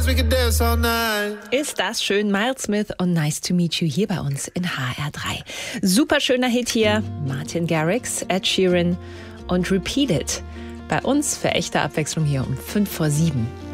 we could dance all night. Ist das schön, Miles Smith und Nice to Meet You hier bei uns in HR3. Super schöner Hit hier, Martin Garrix, Ed Sheeran und Repeat It. Bei uns für echte Abwechslung hier um 5 vor 7.